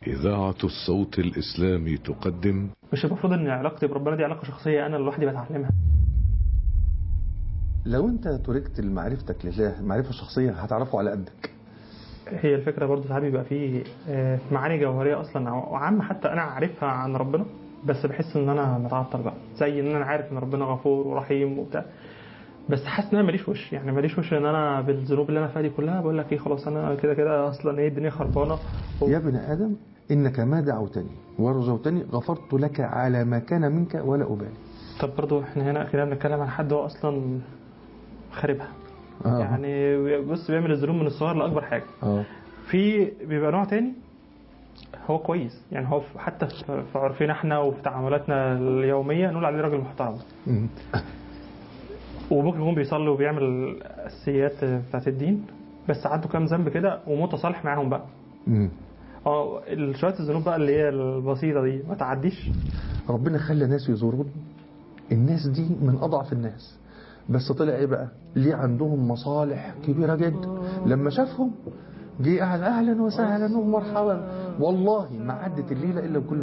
إذاعة الصوت الإسلامي تقدم. مش المفروض ان علاقتي بربنا دي علاقه شخصيه انا لوحدي بتعلمها؟ لو انت تركت معرفتك لله معرفه شخصيه هتعرفه على قدك. هي الفكره برضو ساعات بيبقى فيه معاني جوهريه اصلا وعامه حتى انا عارفها عن ربنا، بس بحس ان انا متعطل بقى، زي ان انا عارف ان ربنا غفور ورحيم وبتاع، بس حاسس ان انا ماليش وش، يعني ماليش وش ان انا بالذنوب اللي انا فيها دي كلها بقول لك ايه خلاص انا كده كده اصلا ايه الدنيا خربانه يا ابن ادم انك ما دعوتني ورجوتني غفرت لك على ما كان منك ولا ابالي. طب برضو احنا هنا كده بنتكلم عن حد هو اصلا خاربها. يعني بص بيعمل الذنوب من الصغر لاكبر حاجه. في بيبقى نوع تاني هو كويس، يعني هو حتى في عرفنا احنا وفي تعاملاتنا اليوميه نقول عليه راجل محترم وممكن يكون بيصلي وبيعمل الاساسيات بتاعت الدين، بس عنده كام ذنب كده ومتصالح معاهم بقى. شويه الذنوب بقى اللي هي البسيطه دي ما تعديش. ربنا خلى ناس يزورون الناس دي من اضعف الناس، بس طلع ايه بقى ليه عندهم مصالح كبيره جدا. لما شافهم جه قال اهلا وسهلا ومرحبا، والله ما عدت الليله الا بكل